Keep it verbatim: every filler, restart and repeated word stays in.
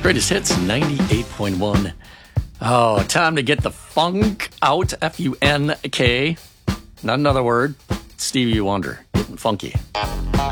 Greatest Hits ninety-eight point one. Oh, time to get the funk out. F U N K. Not another word. Stevie Wonder. Getting funky.